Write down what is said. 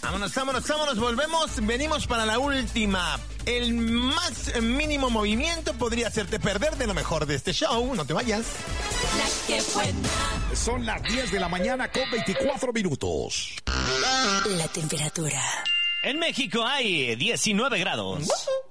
Vámonos, volvemos, venimos para la última. El más mínimo movimiento podría hacerte perder de lo mejor de este show, no te vayas. La que buena. Son las 10 de la mañana con 24 minutos. La temperatura. En México hay 19 grados.